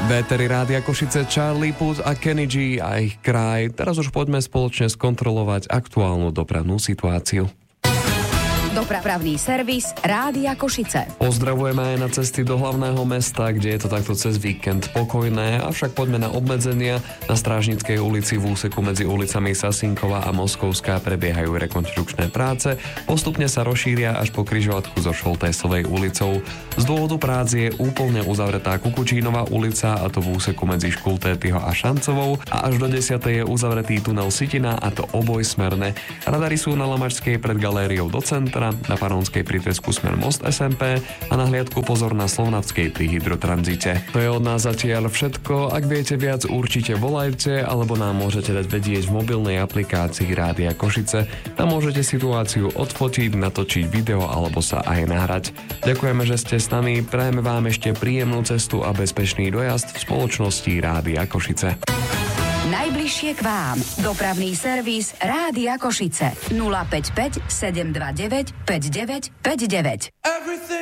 Véteri Rádia Košice, Charlie Puth a Kenny G a ich kraj. Teraz už poďme spoločne skontrolovať aktuálnu dopravnú situáciu. Dopravný servis Rádia Košice. Pozdravujeme aj na cesty do hlavného mesta, kde je to takto cez víkend pokojné, avšak poďme na obmedzenia. Na Strážnickej ulici v úseku medzi ulicami Sasinková a Moskovská prebiehajú rekonštrukčné práce. Postupne sa rozšíria až po križovatku so Šoltésovej ulicou. Z dôvodu prác je úplne uzavretá Kukučínová ulica, a to v úseku medzi Škultétyho a Šancovou, a až do 10. je uzavretý tunel Sitina, a to obojsmerne. Radary sú na Lamačskej pred galériou do centra, na Paronskej pri Tesku smer Most SMP a na hliadku pozor na Slovnackej pri Hydrotranzite. To je od nás zatiaľ všetko. Ak viete viac, určite volajte, alebo nám môžete dať vedieť v mobilnej aplikácii Rádia Košice. Tam môžete situáciu odfotiť, natočiť video alebo sa aj nahrať. Ďakujeme, že ste s nami, prajeme vám ešte príjemnú cestu a bezpečný dojazd v spoločnosti Rádia Košice. Najbližšie k vám. Dopravný servis Rádia Košice. 055 729 5959.